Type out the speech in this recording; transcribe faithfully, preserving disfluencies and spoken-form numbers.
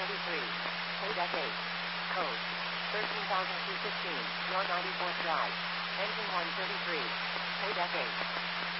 thirty-three. Paydeck eight. Code thirteen thousand two hundred fifteen. Your ninety-fourth drive. Engine one thirty-three. Paydeck eight.